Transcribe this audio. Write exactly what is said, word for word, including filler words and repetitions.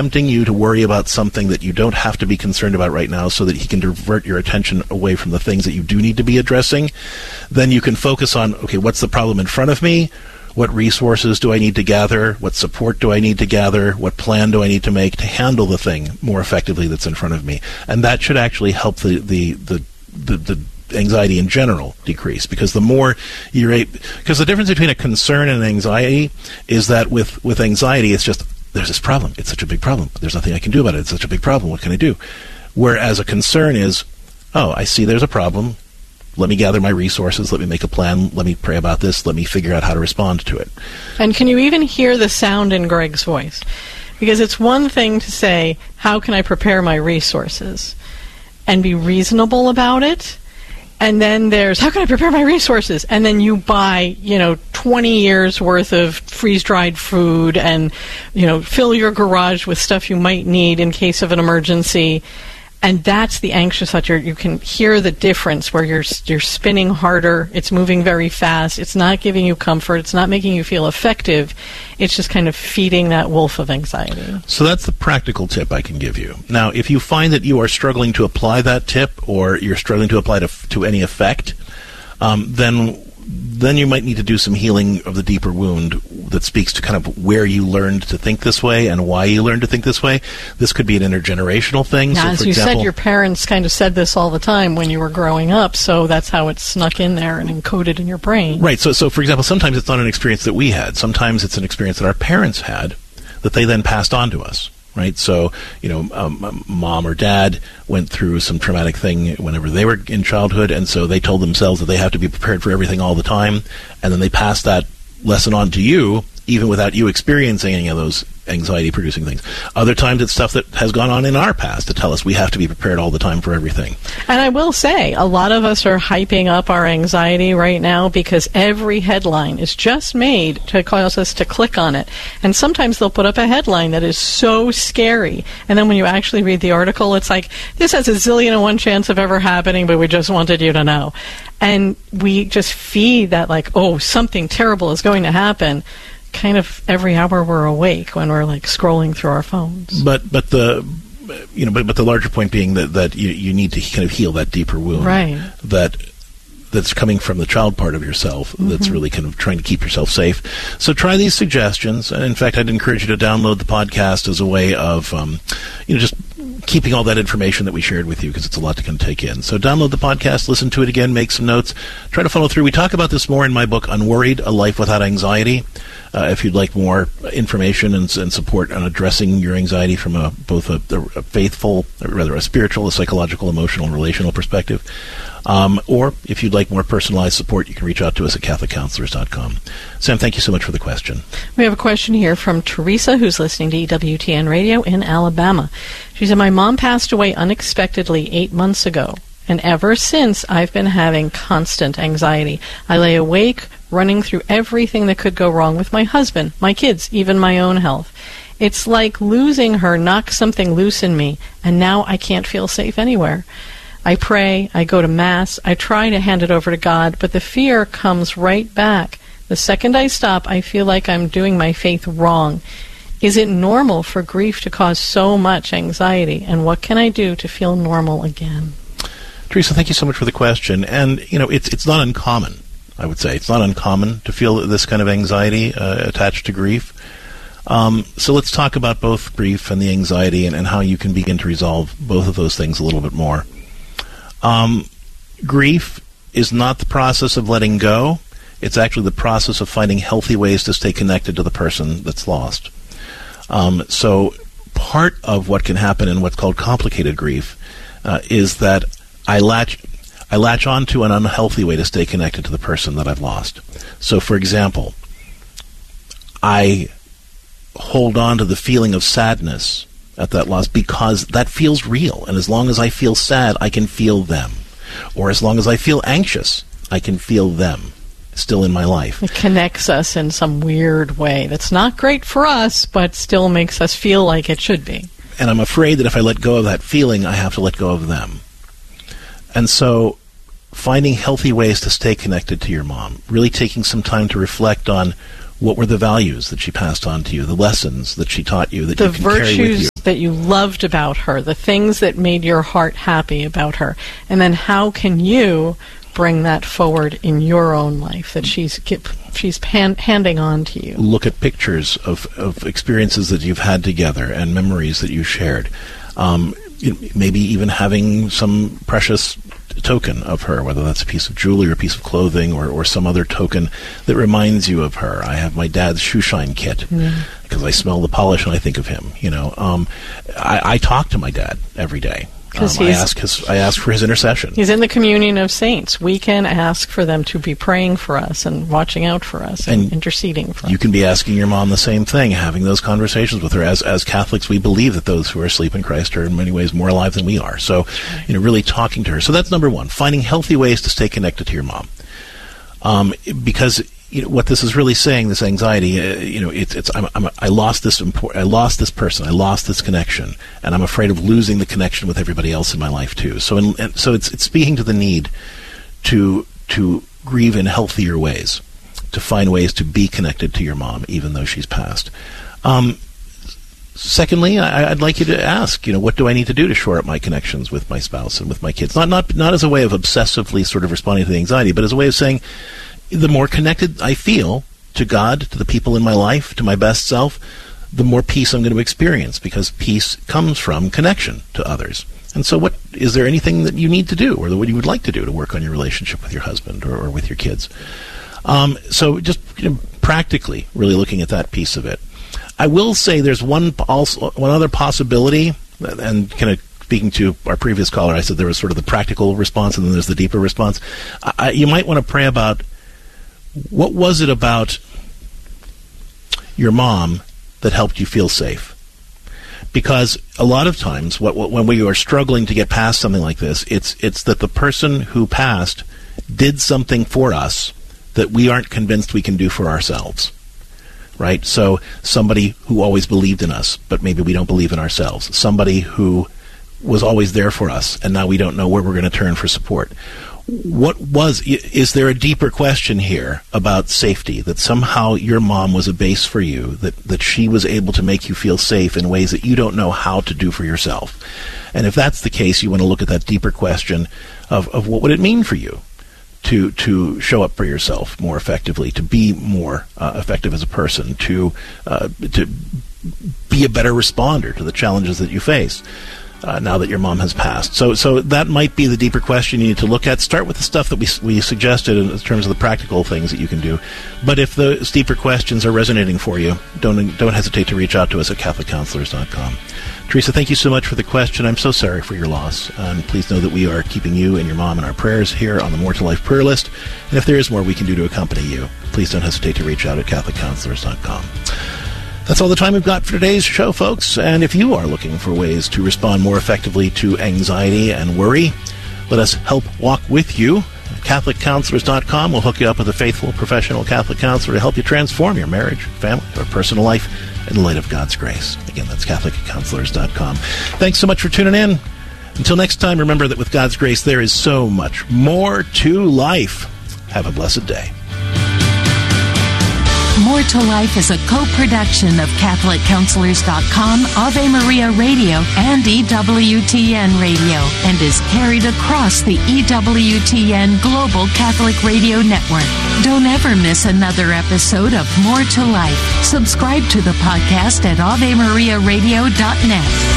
tempting you to worry about something that you don't have to be concerned about right now so that he can divert your attention away from the things that you do need to be addressing, then you can focus on, okay, what's the problem in front of me? What resources do I need to gather? What support do I need to gather? What plan do I need to make to handle the thing more effectively that's in front of me? And that should actually help the the the the, the anxiety in general decrease, because the more you're able, because the difference between a concern and anxiety is that with with anxiety it's just, there's this problem, it's such a big problem, there's nothing I can do about it, it's such a big problem, what can I do? Whereas a concern is, oh, I see there's a problem, let me gather my resources, let me make a plan, let me pray about this, let me figure out how to respond to it. And can you even hear the sound in Greg's voice? Because it's one thing to say, how can I prepare my resources? And be reasonable about it. And then there's, how can I prepare my resources? And then you buy, you know, twenty years worth of freeze-dried food and, you know, fill your garage with stuff you might need in case of an emergency. And that's the anxious thought. You're, you can hear the difference where you're you're spinning harder. It's moving very fast. It's not giving you comfort. It's not making you feel effective. It's just kind of feeding that wolf of anxiety. So that's the practical tip I can give you. Now, if you find that you are struggling to apply that tip, or you're struggling to apply to to any effect, um, then then you might need to do some healing of the deeper wound that speaks to kind of where you learned to think this way and why you learned to think this way. This could be an intergenerational thing. Now, so, as for you example, said, your parents kind of said this all the time when you were growing up, so that's how it snuck in there and encoded in your brain. Right. So, so for example, sometimes it's not an experience that we had. Sometimes it's an experience that our parents had that they then passed on to us. Right, so you know, um, mom or dad went through some traumatic thing whenever they were in childhood, and so they told themselves that they have to be prepared for everything all the time, and then they passed that lesson on to you, even without you experiencing any of those anxiety-producing things. Other times it's stuff that has gone on in our past to tell us we have to be prepared all the time for everything. And I will say, a lot of us are hyping up our anxiety right now because every headline is just made to cause us to click on it. And sometimes they'll put up a headline that is so scary, and then when you actually read the article, it's like, this has a zillion and one chance of ever happening, but we just wanted you to know. And we just feed that, like, oh, something terrible is going to happen, kind of every hour we're awake when we're like scrolling through our phones. But but the you know but, but the larger point being that, that you you need to kind of heal that deeper wound, right? That that's coming from the child part of yourself, mm-hmm. that's really kind of trying to keep yourself safe. So try these suggestions. And in fact, I'd encourage you to download the podcast as a way of um, you know just keeping all that information that we shared with you, because it's a lot to kind of take in. So download the podcast, listen to it again, make some notes, try to follow through. We talk about this more in my book, Unworried, A Life Without Anxiety. Uh, if you'd like more information and, and support on addressing your anxiety from a, both a, a faithful, or rather a spiritual, a psychological, emotional, and relational perspective. Um, or if you'd like more personalized support, you can reach out to us at catholic counselors dot com. Sam, thank you so much for the question. We have a question here from Teresa, who's listening to E W T N Radio in Alabama. She said, my mom passed away unexpectedly eight months ago, and ever since I've been having constant anxiety. I lay awake, running through everything that could go wrong with my husband, my kids, even my own health. It's like losing her knocked something loose in me, and now I can't feel safe anywhere. I pray, I go to Mass, I try to hand it over to God, but the fear comes right back. The second I stop, I feel like I'm doing my faith wrong. Is it normal for grief to cause so much anxiety, and what can I do to feel normal again? Teresa, thank you so much for the question. And, you know, it's it's not uncommon, I would say. It's not uncommon to feel this kind of anxiety uh, attached to grief. Um, so let's talk about both grief and the anxiety, and, and how you can begin to resolve both of those things a little bit more. Um, grief is not the process of letting go. It's actually the process of finding healthy ways to stay connected to the person that's lost. Um, so part of what can happen in what's called complicated grief uh, is that I latch I latch on to an unhealthy way to stay connected to the person that I've lost. So, for example, I hold on to the feeling of sadness at that loss because that feels real. And as long as I feel sad, I can feel them. Or as long as I feel anxious, I can feel them still in my life. It connects us in some weird way that's not great for us, but still makes us feel like it should be. And I'm afraid that if I let go of that feeling, I have to let go of them. And so finding healthy ways to stay connected to your mom, really taking some time to reflect on what were the values that she passed on to you, the lessons that she taught you that the you can carry with you. virtues that you loved about her, the things that made your heart happy about her, and then how can you bring that forward in your own life that she's she's pan, handing on to you? Look at pictures of, of experiences that you've had together and memories that you shared. Um, maybe even having some precious token of her, whether that's a piece of jewelry or a piece of clothing or, or some other token that reminds you of her. I have my dad's shoe shine kit because I smell the polish and I think of him. You know, um, I, I talk to my dad every day. Um, I ask his, I ask for his intercession. He's in the communion of saints. We can ask for them to be praying for us and watching out for us and, and interceding for us. You can be asking your mom the same thing, having those conversations with her. As as Catholics, we believe that those who are asleep in Christ are in many ways more alive than we are. So, you know, really talking to her. So that's number one, finding healthy ways to stay connected to your mom. Um, because you know, what this is really saying, this anxiety, uh, you know, it's, it's I'm, I'm, I lost this import, I lost this person, I lost this connection, and I'm afraid of losing the connection with everybody else in my life too. So, in, and, so it's it's speaking to the need to to grieve in healthier ways, to find ways to be connected to your mom, even though she's passed. Um, secondly, I, I'd like you to ask, you know, what do I need to do to shore up my connections with my spouse and with my kids? Not not not as a way of obsessively sort of responding to the anxiety, but as a way of saying, the more connected I feel to God, to the people in my life, to my best self, the more peace I'm going to experience, because peace comes from connection to others. And so what is there anything that you need to do, or that what you would like to do to work on your relationship with your husband or, or with your kids? Um, so just you know, practically really looking at that piece of it. I will say there's one also one other possibility, and kind of speaking to our previous caller, I said there was sort of the practical response and then there's the deeper response. I, you might want to pray about, what was it about your mom that helped you feel safe? Because a lot of times, what, what, when we are struggling to get past something like this, it's it's that the person who passed did something for us that we aren't convinced we can do for ourselves, right? So somebody who always believed in us, but maybe we don't believe in ourselves. Somebody who was always there for us, and now we don't know where we're going to turn for support. What was, is there a deeper question here about safety, that somehow your mom was a base for you, that, that she was able to make you feel safe in ways that you don't know how to do for yourself? And if that's the case, you want to look at that deeper question of, of what would it mean for you to to show up for yourself more effectively, to be more uh, effective as a person, to uh, to be a better responder to the challenges that you face. Uh, now that your mom has passed. So so that might be the deeper question you need to look at. Start with the stuff that we we suggested in terms of the practical things that you can do. But if the deeper questions are resonating for you, don't don't hesitate to reach out to us at Catholic Counselors dot com. Teresa, thank you so much for the question. I'm so sorry for your loss. And please know that we are keeping you and your mom in our prayers here on the More to Life prayer list. And if there is more we can do to accompany you, please don't hesitate to reach out at Catholic Counselors dot com. That's all the time we've got for today's show, folks. And if you are looking for ways to respond more effectively to anxiety and worry, let us help walk with you. Catholic Counselors dot com will hook you up with a faithful, professional Catholic counselor to help you transform your marriage, family, or personal life in the light of God's grace. Again, that's Catholic Counselors dot com. Thanks so much for tuning in. Until next time, remember that with God's grace, there is so much more to life. Have a blessed day. More to Life is a co-production of Catholic Counselors dot com, Ave Maria Radio, and E W T N Radio, and is carried across the E W T N Global Catholic Radio Network. Don't ever miss another episode of More to Life. Subscribe to the podcast at Ave Maria Radio dot net.